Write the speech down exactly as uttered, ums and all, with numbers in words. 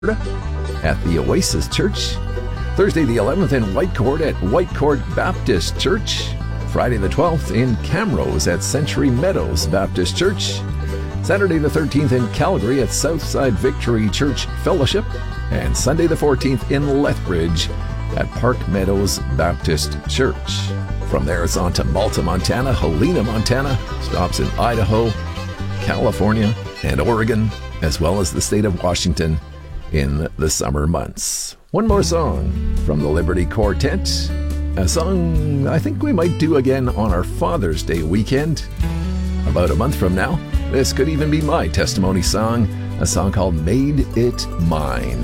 at the Oasis Church. Thursday the eleventh in Whitecourt at Whitecourt Baptist Church. Friday the twelfth in Camrose at Century Meadows Baptist Church. Saturday the thirteenth in Calgary at Southside Victory Church Fellowship. And Sunday the fourteenth in Lethbridge at Park Meadows Baptist Church. From there it's on to Malta, Montana, Helena, Montana, stops in Idaho, California, and Oregon, as well as the state of Washington in the summer months. One more song from the Liberty Quartet, a song I think we might do again on our Father's Day weekend about a month from now. This could even be my testimony song, a song called Made It Mine.